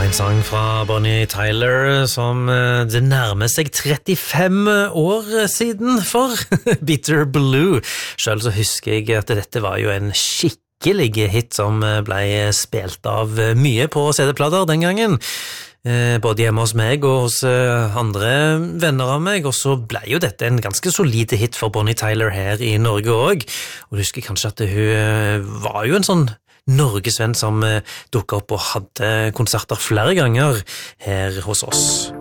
En sang fra Bonnie Tyler som det nærmer seg 35 år siden for Bitter Blue. Selv så husker jeg at dette var jo en skikkelig hit som ble spilt av mye på CD-plater den gangen. Både hjemme hos meg og hos andre venner av meg, og så ble jo dette en ganske solid hit for Bonnie Tyler her i Norge også. Og du husker kanskje at hun var jo en sånn Norgesvenn som dukket opp og hadde konserter flere ganger her hos oss.